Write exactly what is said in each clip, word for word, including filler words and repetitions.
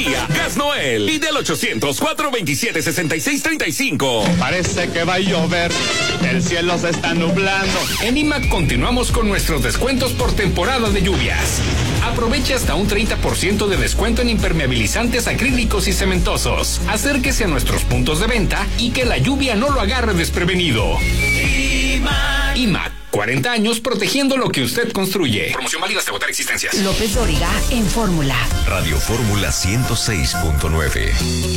día. Gas Noel. Y del ochocientos, cuatrocientos veintisiete, sesenta y seis treinta y cinco. Parece que va a llover. El cielo se está nublando. En I M A C continuamos con nuestros descuentos por temporada de lluvias. Aproveche hasta un treinta por ciento de descuento en impermeabilizantes acrílicos y cementosos. Acérquese a nuestros puntos de venta y que la lluvia no lo agarre desprevenido. I M A C. I M A C, cuarenta años protegiendo lo que usted construye. Promoción válida hasta agotar existencias. López Dóriga en Fórmula. Radio Fórmula ciento seis punto nueve.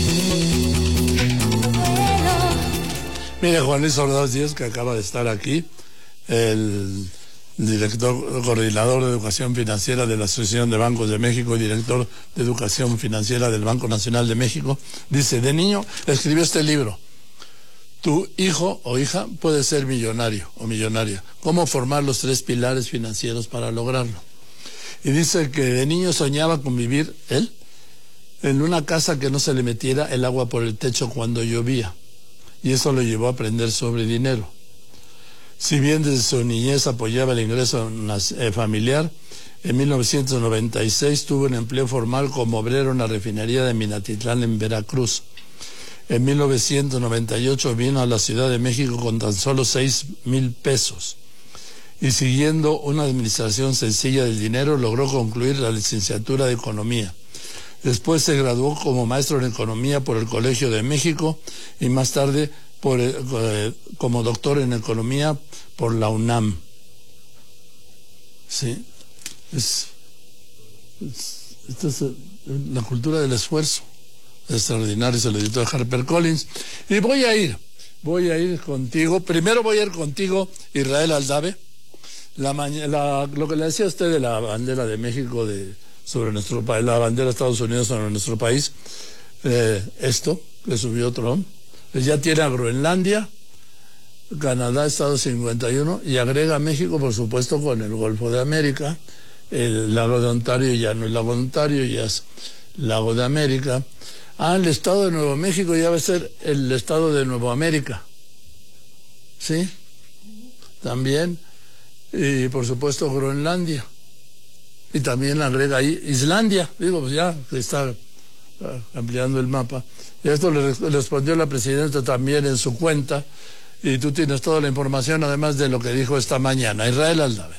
Mire, Juan Luis Ordaz Díaz, que acaba de estar aquí, el director coordinador de Educación Financiera de la Asociación de Bancos de México y director de Educación Financiera del Banco Nacional de México, dice, de niño escribió este libro. Tu hijo o hija puede ser millonario o millonaria. ¿Cómo formar los tres pilares financieros para lograrlo? Y dice que de niño soñaba con vivir, él, en una casa que no se le metiera el agua por el techo cuando llovía. Y eso lo llevó a aprender sobre dinero. Si bien desde su niñez apoyaba el ingreso familiar, en mil novecientos noventa y seis tuvo un empleo formal como obrero en la refinería de Minatitlán en Veracruz. En mil novecientos noventa y ocho vino a la Ciudad de México con tan solo seis mil pesos. Y siguiendo una administración sencilla del dinero, logró concluir la licenciatura de Economía. Después se graduó como maestro en Economía por el Colegio de México y más tarde por, eh, como doctor en Economía por la UNAM. Sí, es, es, esta es la cultura del esfuerzo. Extraordinario, se lo editó HarperCollins. Y voy a ir, voy a ir contigo. Primero voy a ir contigo, Israel Aldave. La, la, lo que le decía a usted de la bandera de México, de sobre nuestro país, la bandera de Estados Unidos sobre nuestro país, eh, esto que subió Trump, pues ya tiene a Groenlandia, Canadá, Estados cincuenta y uno, y agrega a México, por supuesto, con el Golfo de América, el lago de Ontario ya no es lago de Ontario, ya es lago de América. Ah, el estado de Nuevo México ya va a ser el estado de Nuevo América, ¿sí? También, y por supuesto Groenlandia. Y también le agrega ahí Islandia, digo, pues ya está ampliando el mapa. Y esto le respondió la presidenta también en su cuenta, y tú tienes toda la información, además de lo que dijo esta mañana. Israel Aldave.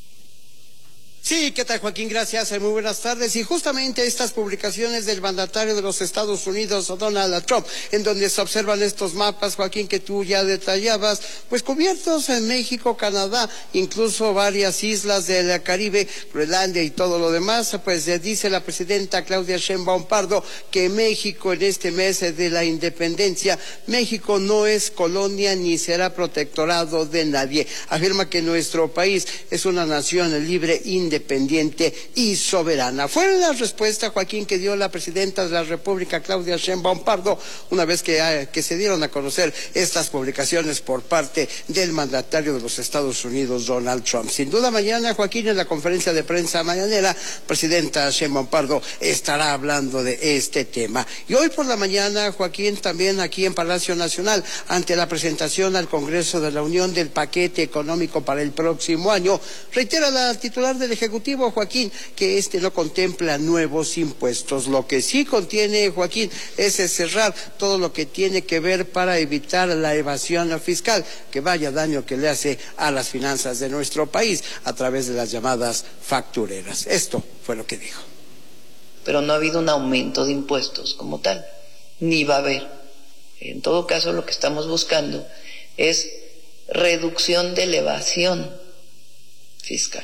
Sí, ¿qué tal, Joaquín? Gracias, muy buenas tardes. Y justamente estas publicaciones del mandatario de los Estados Unidos, Donald Trump, en donde se observan estos mapas, Joaquín, que tú ya detallabas, pues cubiertos en México, Canadá, incluso varias islas del Caribe, Groenlandia y todo lo demás, pues eh, dice la presidenta Claudia Sheinbaum Pardo que México en este mes de la independencia, México no es colonia ni será protectorado de nadie. Afirma que nuestro país es una nación libre, independiente, independiente y soberana. Fue la respuesta, Joaquín, que dio la presidenta de la República, Claudia Sheinbaum Pardo, una vez que, eh, que se dieron a conocer estas publicaciones por parte del mandatario de los Estados Unidos, Donald Trump. Sin duda, mañana, Joaquín, en la conferencia de prensa mañanera, presidenta Sheinbaum Pardo estará hablando de este tema. Y hoy por la mañana, Joaquín, también aquí en Palacio Nacional, ante la presentación al Congreso de la Unión del paquete económico para el próximo año, reitera la titular del Ejecutivo, Ejecutivo, Joaquín, que este no contempla nuevos impuestos. Lo que sí contiene, Joaquín, es cerrar todo lo que tiene que ver para evitar la evasión fiscal, que vaya daño que le hace a las finanzas de nuestro país a través de las llamadas factureras. Esto fue lo que dijo. Pero no ha habido un aumento de impuestos como tal, ni va a haber. En todo caso, lo que estamos buscando es reducción de la evasión fiscal.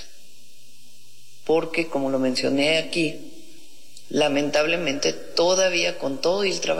Porque, como lo mencioné aquí, lamentablemente todavía con todo y el trabajo